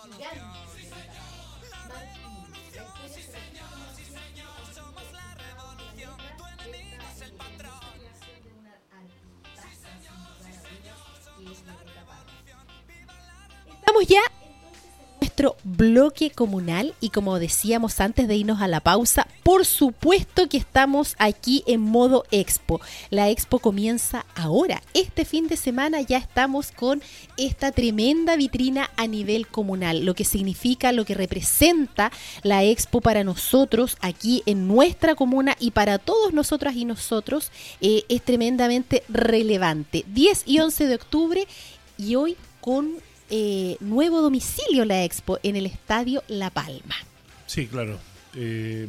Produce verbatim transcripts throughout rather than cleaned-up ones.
Estamos ya en nuestro bloque comunal y como decíamos antes de irnos a la pausa, por supuesto que estamos aquí en modo expo. La expo comienza ahora. Este fin de semana ya estamos con esta tremenda vitrina a nivel comunal, lo que significa, lo que representa la expo para nosotros aquí en nuestra comuna y para todos nosotras y nosotros eh, es tremendamente relevante. diez y once de octubre y hoy con Eh, nuevo domicilio la expo en el Estadio La Palma. Sí, claro. Eh,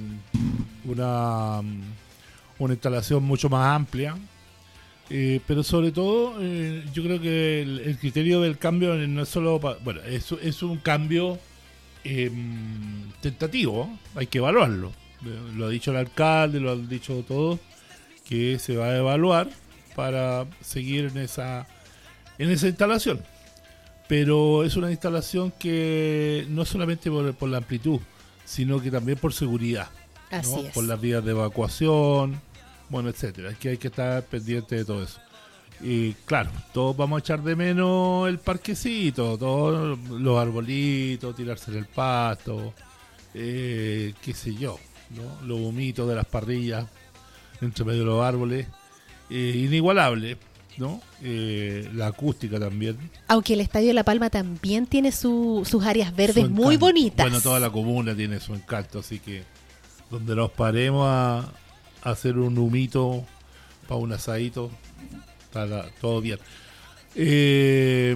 una, una instalación mucho más amplia, eh, pero sobre todo eh, yo creo que el, el criterio del cambio no es solo, pa, bueno, es, es un cambio eh, tentativo, hay que evaluarlo. Lo ha dicho el alcalde, lo han dicho todos, que se va a evaluar para seguir en esa, en esa instalación. Pero es una instalación que no solamente por, por la amplitud, sino que también por seguridad, Así ¿no? es. Por las vías de evacuación, bueno, etcétera. Es que hay que estar pendiente de todo eso. Y claro, todos vamos a echar de menos el parquecito, todos los arbolitos, tirarse en el pasto, eh, qué sé yo, ¿no? Los humitos de las parrillas entre medio de los árboles, eh, inigualable, ¿no? Eh, la acústica también. Aunque el Estadio La Palma también tiene su, sus áreas verdes muy bonitas. Bueno, toda la comuna tiene su encanto, así que donde nos paremos a, a hacer un humito para un asadito, está la, todo bien. Eh,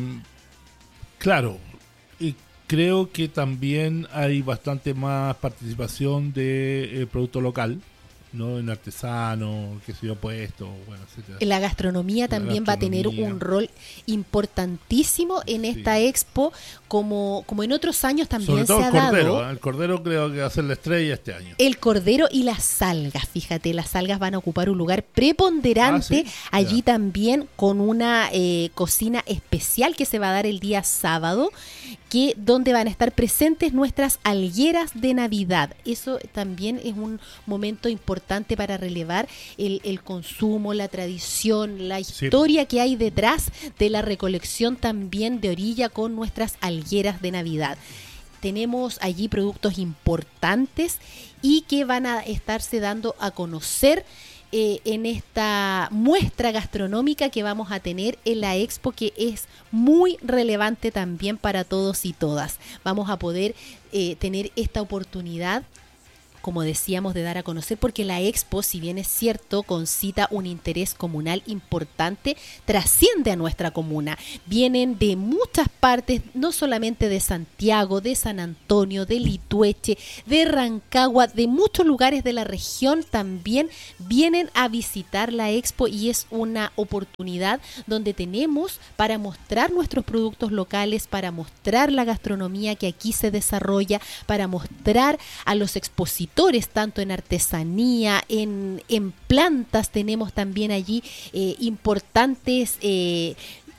claro, y creo que también hay bastante más participación de eh, producto local, ¿no? En artesano, que se yo puesto, bueno, etcétera. La gastronomía también La va a tener gastronomía. un rol importantísimo en Sí. esta expo, como, como en otros años Sobre también todo se ha el cordero, dado. ¿eh? El cordero creo que va a ser la estrella este año. El cordero y las algas, fíjate, las algas van a ocupar un lugar preponderante Ah, ¿sí? allí Ya. también con una eh, cocina especial que se va a dar el día sábado, que donde van a estar presentes nuestras algueras de Navidad. Eso también es un momento importante para relevar el, el consumo, la tradición, la Sí. historia que hay detrás de la recolección también de orilla con nuestras algueras de Navidad. Tenemos allí productos importantes y que van a estarse dando a conocer eh, en esta muestra gastronómica que vamos a tener en la expo, que es muy relevante también para todos y todas. Vamos a poder eh, tener esta oportunidad, como decíamos, de dar a conocer, porque la expo, si bien es cierto, concita un interés comunal importante, trasciende a nuestra comuna. Vienen de muchas partes, no solamente de Santiago, de San Antonio, de Litueche, de Rancagua, de muchos lugares de la región también vienen a visitar la expo, y es una oportunidad donde tenemos para mostrar nuestros productos locales, para mostrar la gastronomía que aquí se desarrolla, para mostrar a los expositores, tanto en artesanía, en, en plantas. Tenemos también allí eh, importantes eh,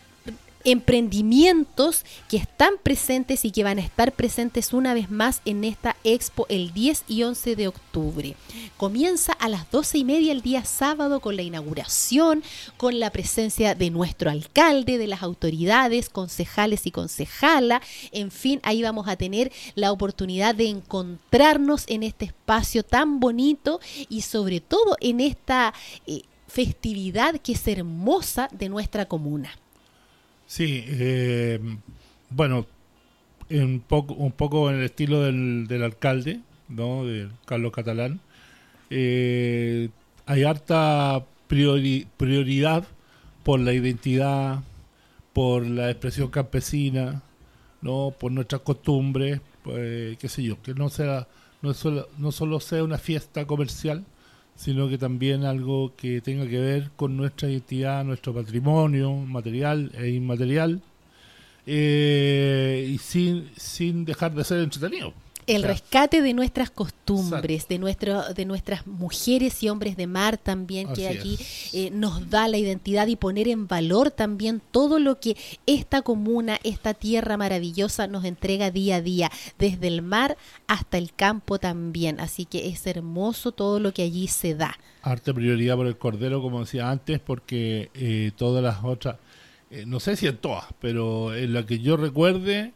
emprendimientos que están presentes y que van a estar presentes una vez más en esta expo el diez y once de octubre. Comienza a las doce y media el día sábado con la inauguración, con la presencia de nuestro alcalde, de las autoridades, concejales y concejala. En fin, ahí vamos a tener la oportunidad de encontrarnos en este espacio tan bonito y sobre todo en esta eh, festividad que es hermosa de nuestra comuna. Sí, eh, bueno, un poco, un poco en el estilo del, del alcalde, ¿no? De Carlos Catalán. Eh, hay harta priori, prioridad por la identidad, por la expresión campesina, ¿no? Por nuestras costumbres, pues, qué sé yo, que no sea, no solo, no solo sea una fiesta comercial, sino que también algo que tenga que ver con nuestra identidad, nuestro patrimonio material e inmaterial, eh, y sin, sin dejar de ser entretenido. El Claro. rescate de nuestras costumbres, Exacto. de nuestro, de nuestras mujeres y hombres de mar también, que Así aquí es. eh, nos da la identidad y poner en valor también todo lo que esta comuna, esta tierra maravillosa nos entrega día a día, desde el mar hasta el campo también. Así que es hermoso todo lo que allí se da. Arte prioridad por el cordero, como decía antes, porque eh, todas las otras, eh, no sé si en todas, pero en la que yo recuerde,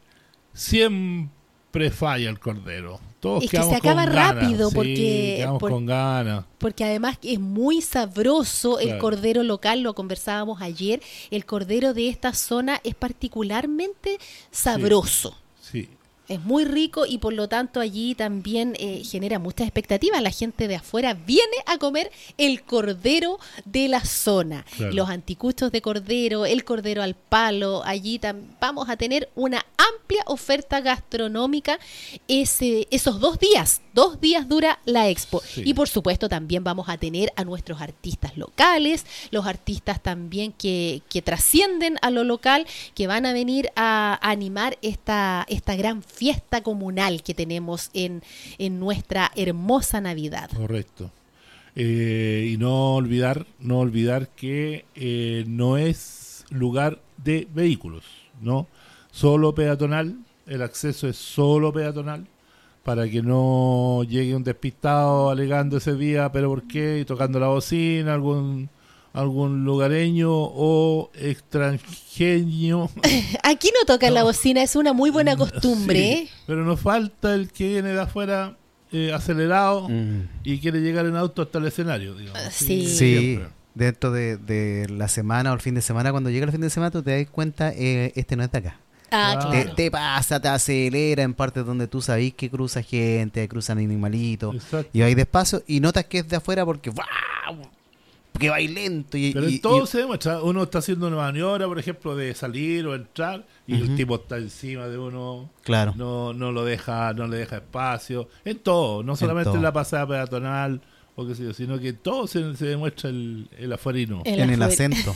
siempre falla el cordero. Todos Es que quedamos se acaba con ganas, rápido sí, porque- quedamos por- con ganas. Porque además es muy sabroso el Claro. cordero local, lo conversábamos ayer, el cordero de esta zona es particularmente sabroso. Sí. Es muy rico y por lo tanto allí también eh, genera muchas expectativas. La gente de afuera viene a comer el cordero de la zona. Claro. Los anticuchos de cordero, el cordero al palo. Allí tam- vamos a tener una amplia oferta gastronómica ese, esos dos días. Dos días dura la expo. Sí. Y por supuesto también vamos a tener a nuestros artistas locales, los artistas también que, que trascienden a lo local, que van a venir a, a animar esta, esta gran fiesta comunal que tenemos en, en nuestra hermosa Navidad. Correcto. Eh, y no olvidar, no olvidar que eh, no es lugar de vehículos, ¿no? Solo peatonal, el acceso es solo peatonal, para que no llegue un despistado alegando ese día, pero ¿por qué? Y tocando la bocina, algún algún lugareño o extranjeño. Aquí no tocan la No. bocina, es una muy buena costumbre. Sí, ¿eh? pero nos falta el que viene de afuera eh, acelerado Mm. y quiere llegar en auto hasta el escenario, digamos. Ah, sí. Sí, siempre. dentro de, de la semana o el fin de semana, cuando llega el fin de semana, tú te das cuenta, eh, este no es de acá. Ah, Claro. Te, claro. te pasa, te acelera en partes donde tú sabís que cruza gente, cruzan animalitos, Exacto. y vais despacio y notas que es de afuera porque ¡guau! Que va lento y, Pero y- en todo y- se demuestra. Uno está haciendo una maniobra, por ejemplo, de salir o entrar, y el Ujú. tipo está encima de uno. claro. No, no lo deja, no le deja espacio. En todo, no solamente todo. en la pasada peatonal, o qué sé yo, sino que en todo se, se demuestra el, el afuerino. El En el afuera. acento.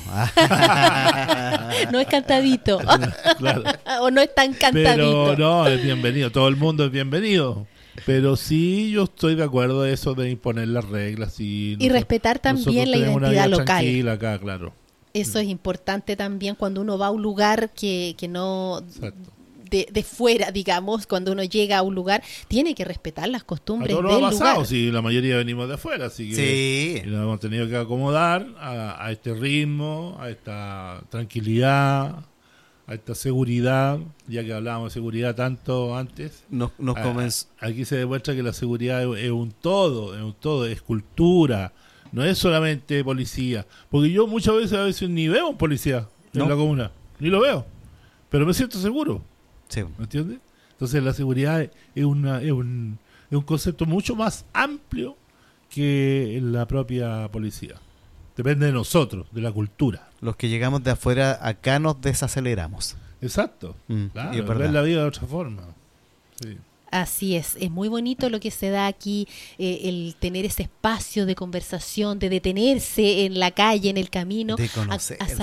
Ah. No es cantadito. Claro. O no es tan cantadito. Pero no, es bienvenido, todo el mundo es bienvenido. Pero sí, yo estoy de acuerdo de eso de imponer las reglas y, Y respetar también la tenemos una identidad vida local. tranquila acá, claro. Eso es importante también cuando uno va a un lugar que, que no Exacto. de, de fuera, digamos, cuando uno llega a un lugar, tiene que respetar las A costumbres todos del nos ha pasado, lugar. si la mayoría venimos de afuera, así que Sí. y nos hemos tenido que acomodar a, a este ritmo, a esta tranquilidad, a esta seguridad, ya que hablábamos de seguridad tanto antes. Nos, nos Ah, comenzó. Aquí se demuestra que la seguridad es, es un todo, es un todo, es cultura, no es solamente policía. Porque yo muchas veces a veces ni veo un policía en No. la comuna, ni lo veo, pero me siento seguro, Sí. ¿me entiendes? Entonces la seguridad es, es una, es, un, es un concepto mucho más amplio que la propia policía. Depende de nosotros, de la cultura. Los que llegamos de afuera, acá nos desaceleramos. Exacto. Mm, Claro, y es ver verdad. la vida de otra forma. Sí. Así es, es muy bonito lo que se da aquí, eh, el tener ese espacio de conversación, de detenerse en la calle, en el camino, De a, conocerse. a